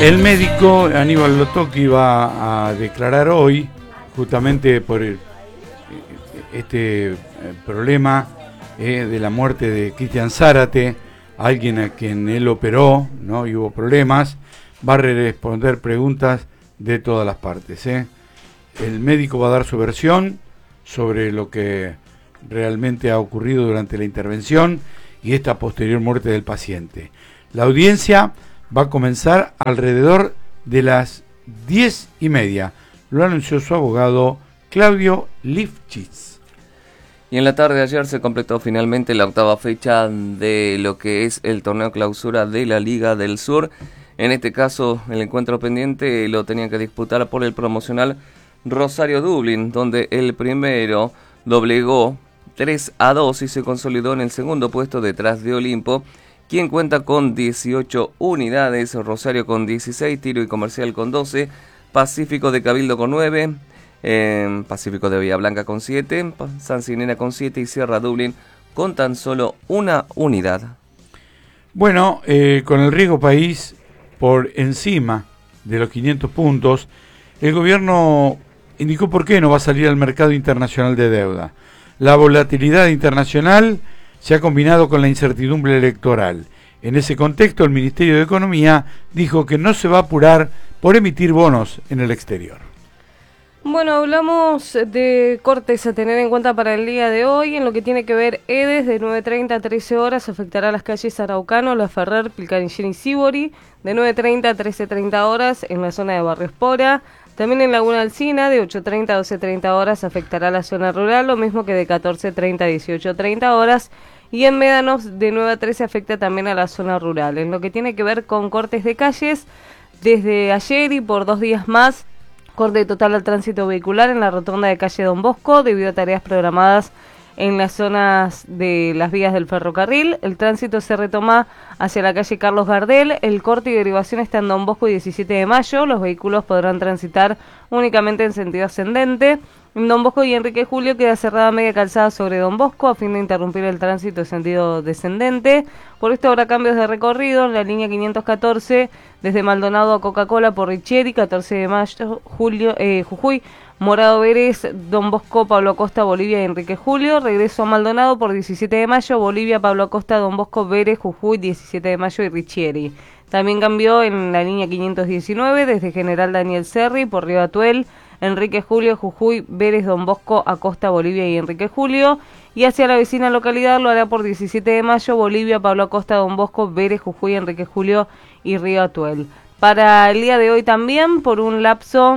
El médico Aníbal Lotocchi va a declarar hoy, justamente por este problema de la muerte de Cristian Zárate, alguien a quien él operó, ¿no? Y hubo problemas. Va a responder preguntas de todas las partes. El médico va a dar su versión sobre lo que realmente ha ocurrido durante la intervención y esta posterior muerte del paciente. La audiencia va a comenzar alrededor de las 10:30. Lo anunció su abogado Claudio Lifchitz. Y en la tarde de ayer se completó finalmente la octava fecha de lo que es el torneo clausura de la Liga del Sur. En este caso, el encuentro pendiente lo tenían que disputar por el promocional Rosario Dublín, donde el primero doblegó 3-2 y se consolidó en el segundo puesto detrás de Olimpo, quien cuenta con 18 unidades, Rosario con 16, Tiro y Comercial con 12, Pacífico de Cabildo con 9, Pacífico de Bahía Blanca con 7, Sancinena con 7 y Sierra Dublín con tan solo una unidad. Bueno, con el riesgo país por encima de los 500 puntos, el gobierno indicó por qué no va a salir al mercado internacional de deuda. La volatilidad internacional se ha combinado con la incertidumbre electoral. En ese contexto, el Ministerio de Economía dijo que no se va a apurar por emitir bonos en el exterior. Bueno, hablamos de cortes a tener en cuenta para el día de hoy. En lo que tiene que ver EDES, de 9:30 a 13 horas afectará las calles Araucano, La Ferrer, Pilcanillén y Sibori. De 9:30 a 13:30 horas en la zona de Barrio Espora. También en Laguna Alsina, de 8:30 a 12:30 horas afectará la zona rural, lo mismo que de 14:30 a 18:30 horas. Y en Médanos, de 9 a 13 afecta también a la zona rural. En lo que tiene que ver con cortes de calles, desde ayer y por 2 días más, corte total al tránsito vehicular en la rotonda de calle Don Bosco, debido a tareas programadas en las zonas de las vías del ferrocarril. El tránsito se retoma hacia la calle Carlos Gardel. El corte y derivación está en Don Bosco y 17 de Mayo. Los vehículos podrán transitar únicamente en sentido ascendente. En Don Bosco y Enrique Julio queda cerrada media calzada sobre Don Bosco a fin de interrumpir el tránsito en sentido descendente. Por esto habrá cambios de recorrido en la línea 514 desde Maldonado a Coca-Cola por Richieri, 14 de Mayo, Jujuy, Morado Vélez, Don Bosco, Pablo Acosta, Bolivia y Enrique Julio. Regreso a Maldonado por 17 de Mayo, Bolivia, Pablo Acosta, Don Bosco, Vélez, Jujuy, 17 de Mayo y Richieri. También cambió en la línea 519 desde General Daniel Serri por Río Atuel, Enrique Julio, Jujuy, Vélez, Don Bosco, Acosta, Bolivia y Enrique Julio. Y hacia la vecina localidad lo hará por 17 de Mayo, Bolivia, Pablo Acosta, Don Bosco, Vélez, Jujuy, Enrique Julio y Río Atuel. Para el día de hoy también, por un lapso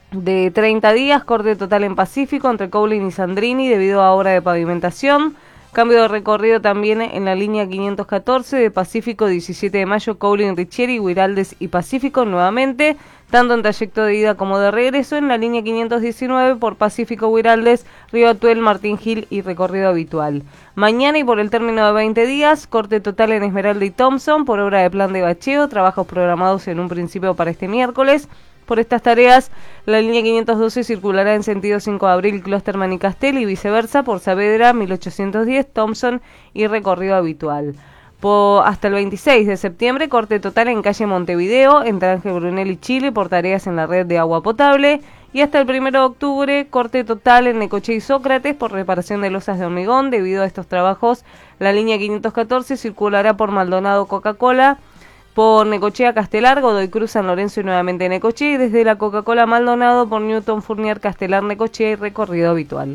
de 30 días, corte total en Pacífico entre Coulin y Sandrini debido a obra de pavimentación. Cambio de recorrido también en la línea 514 de Pacífico, 17 de Mayo, Coulin, Richieri, Huiraldes y Pacífico nuevamente, tanto en trayecto de ida como de regreso. En la línea 519 por Pacífico, Huiraldes, Río Atuel, Martín Gil y recorrido habitual. Mañana y por el término de 20 días, corte total en Esmeralda y Thompson por obra de plan de bacheo, trabajos programados en un principio para este miércoles. Por estas tareas, la línea 512 circulará en sentido 5 de abril, Closterman y Castel y viceversa por Saavedra, 1810, Thompson y recorrido habitual. Hasta el 26 de septiembre, corte total en calle Montevideo, entre Ángel Brunel y Chile por tareas en la red de agua potable. Y hasta el 1 de octubre, corte total en Necochea y Sócrates por reparación de losas de hormigón. Debido a estos trabajos, la línea 514 circulará por Maldonado, Coca-Cola, por Necochea, Castelar, Godoy Cruz, San Lorenzo y nuevamente Necochea, y desde la Coca-Cola Maldonado por Newton, Fournier, Castelar, Necochea y recorrido habitual.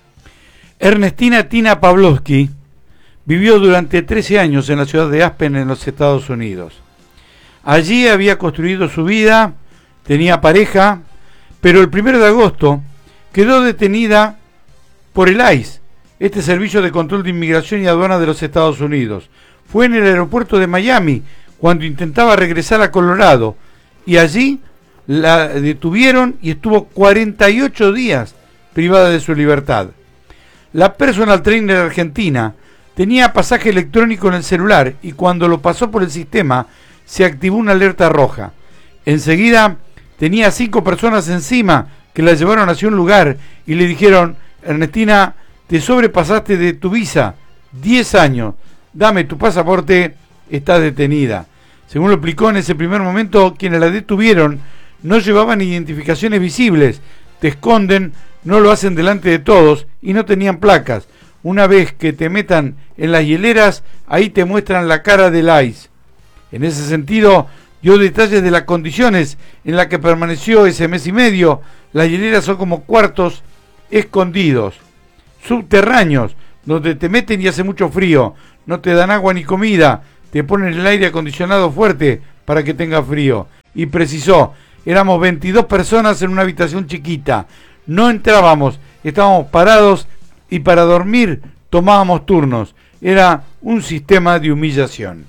Ernestina Tina Pavlovsky vivió durante 13 años en la ciudad de Aspen, en los Estados Unidos. Allí había construido su vida, tenía pareja, pero el 1 de agosto quedó detenida por el ICE, este Servicio de Control de Inmigración y Aduana de los Estados Unidos. Fue en el aeropuerto de Miami cuando intentaba regresar a Colorado, y allí la detuvieron y estuvo 48 días privada de su libertad. La personal trainer argentina tenía pasaje electrónico en el celular y cuando lo pasó por el sistema se activó una alerta roja. Enseguida tenía 5 personas encima que la llevaron hacia un lugar y le dijeron: Ernestina, te sobrepasaste de tu visa, 10 años, dame tu pasaporte, está detenida. Según lo explicó en ese primer momento, quienes la detuvieron no llevaban identificaciones visibles, te esconden, no lo hacen delante de todos y no tenían placas. Una vez que te metan en las hieleras, ahí te muestran la cara del ICE. En ese sentido, dio detalles de las condiciones en las que permaneció ese mes y medio. Las hieleras son como cuartos escondidos, subterráneos, donde te meten y hace mucho frío. No te dan agua ni comida, te ponen el aire acondicionado fuerte para que tenga frío. Y precisó, éramos 22 personas en una habitación chiquita. No entrábamos, estábamos parados y para dormir tomábamos turnos. Era un sistema de humillación.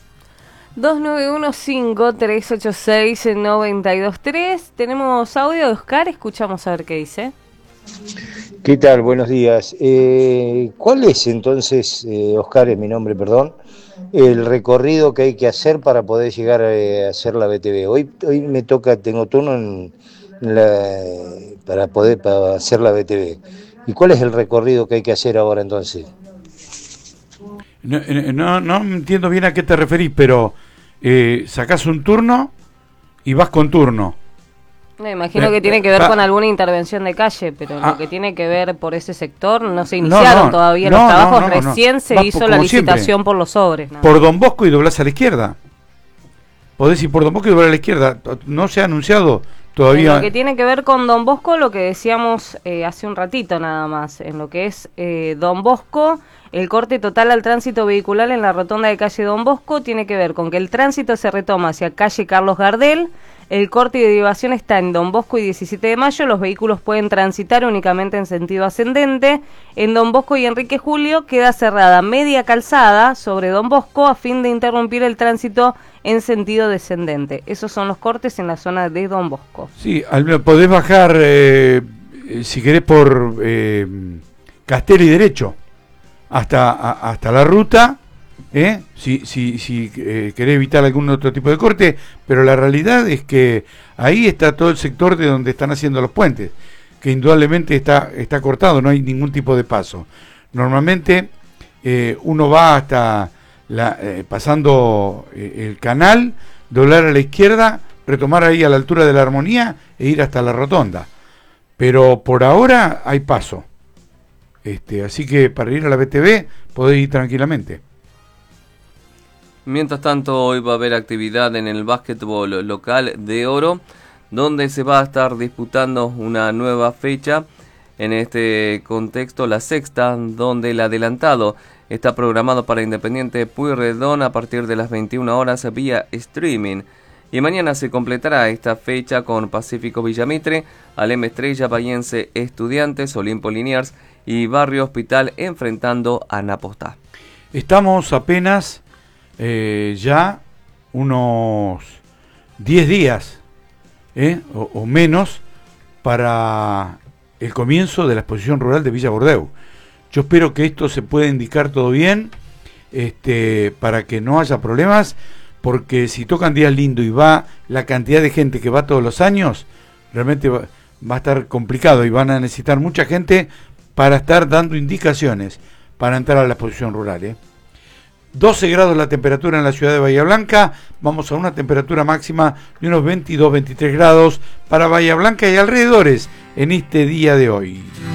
2915-386-923. Tenemos audio de Oscar, escuchamos a ver qué dice. ¿Qué tal? Buenos días. ¿Cuál es entonces, Oscar es mi nombre, perdón, el recorrido que hay que hacer para poder llegar a hacer la BTV? Hoy me toca, tengo turno para hacer la BTV. ¿Y cuál es el recorrido que hay que hacer ahora entonces? No entiendo bien a qué te referís, pero sacás un turno y vas con turno. Me imagino que tiene que ver con alguna intervención de calle, pero lo que tiene que ver por ese sector no se iniciaron todavía los trabajos, recién se hizo la licitación siempre, por los sobres. ¿No? Por Don Bosco y doblás a la izquierda. Podés ir por Don Bosco y doblar a la izquierda. No se ha anunciado todavía. En lo que tiene que ver con Don Bosco, lo que decíamos hace un ratito nada más, en lo que es Don Bosco, el corte total al tránsito vehicular en la rotonda de calle Don Bosco tiene que ver con que el tránsito se retoma hacia calle Carlos Gardel. El corte de derivación está en Don Bosco y 17 de Mayo. Los vehículos pueden transitar únicamente en sentido ascendente. En Don Bosco y Enrique Julio queda cerrada media calzada sobre Don Bosco a fin de interrumpir el tránsito en sentido descendente. Esos son los cortes en la zona de Don Bosco. Sí, podés bajar, si querés, por Castelli derecho hasta la ruta. Si querés evitar algún otro tipo de corte, pero la realidad es que ahí está todo el sector de donde están haciendo los puentes, que indudablemente está cortado, no hay ningún tipo de paso. Normalmente uno va hasta pasando el canal, doblar a la izquierda, retomar ahí a la altura de la Armonía e ir hasta la rotonda, pero por ahora hay paso, así que para ir a la BTV podés ir tranquilamente. Mientras tanto, hoy va a haber actividad en el básquetbol local de Oro, donde se va a estar disputando una nueva fecha. En este contexto, la sexta, donde el adelantado está programado para Independiente Pueyrredón a partir de las 21 horas vía streaming. Y mañana se completará esta fecha con Pacífico Villamitre, Alem Estrella, Bahiense Estudiantes, Olimpo Liniers y Barrio Hospital enfrentando a Napostá. Estamos apenas ya unos 10 días o menos para el comienzo de la exposición rural de Villa Bordeu. Yo espero que esto se pueda indicar todo bien, para que no haya problemas, porque si tocan días lindos y va la cantidad de gente que va todos los años, realmente va a estar complicado y van a necesitar mucha gente para estar dando indicaciones para entrar a la exposición rural. 12 grados la temperatura en la ciudad de Bahía Blanca, vamos a una temperatura máxima de unos 22-23 grados para Bahía Blanca y alrededores en este día de hoy.